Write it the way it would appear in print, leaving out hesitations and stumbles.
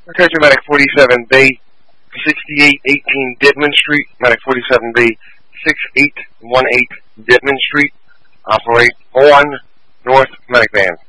Attention Medic 47B, 6818 Ditman Street, Medic 47B, 6818 Ditman Street, operate on North Medic Van.